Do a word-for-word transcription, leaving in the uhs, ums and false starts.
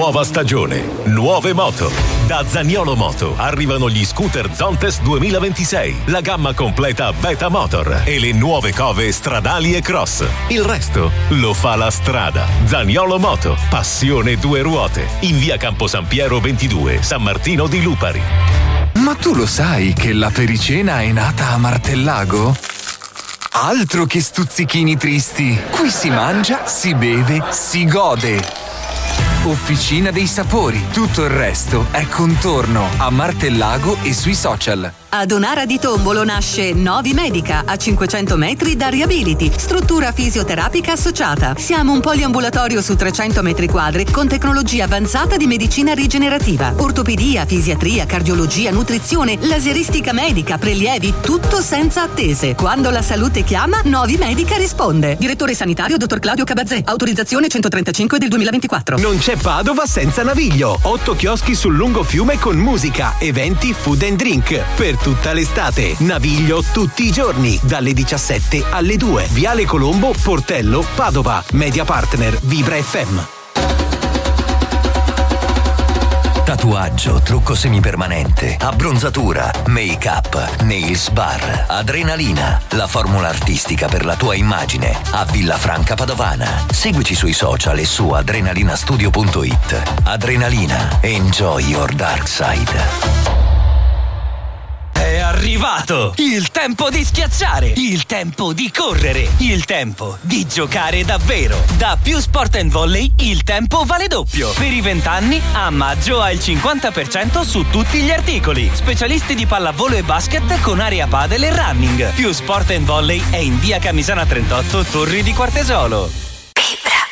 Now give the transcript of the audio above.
Nuova stagione, nuove moto. Da Zaniolo Moto arrivano gli scooter Zontes duemilaventisei, la gamma completa Beta Motor e le nuove cove stradali e cross. Il resto lo fa la strada. Zaniolo Moto, passione due ruote. In via Campo San Piero ventidue, San Martino di Lupari. Ma tu lo sai che la pericena è nata a Martellago? Altro che stuzzichini tristi. Qui si mangia, si beve, si gode. Officina dei sapori. Tutto il resto è contorno a Martellago e sui social. Ad Onara di Tombolo nasce Novi Medica, a cinquecento metri da Reability, struttura fisioterapica associata. Siamo un poliambulatorio su trecento metri quadri con tecnologia avanzata di medicina rigenerativa, ortopedia, fisiatria, cardiologia, nutrizione, laseristica medica, prelievi, tutto senza attese. Quando la salute chiama, Novi Medica risponde. Direttore sanitario dottor Claudio Cabazzè, autorizzazione centotrentacinque del duemilaventiquattro. Non c'è Padova senza Naviglio. Otto chioschi sul lungo fiume con musica, eventi, food and drink. Per tutta l'estate. Naviglio tutti i giorni, dalle diciassette alle due. Viale Colombo, Portello, Padova. Media partner Vibra F M. Tatuaggio, trucco semipermanente, abbronzatura, make-up, nails bar, adrenalina. La formula artistica per la tua immagine a Villafranca Padovana. Seguici sui social e su adrenalinastudio punto it. Adrenalina, enjoy your dark side. È arrivato! Il tempo di schiacciare! Il tempo di correre! Il tempo di giocare davvero! Da Più Sport and Volley il tempo vale doppio! Per i vent'anni a maggio hai il cinquanta per cento su tutti gli articoli. Specialisti di pallavolo e basket con area padel e running. Più Sport and Volley è in via Camisana trentotto, Torri di Quartesolo.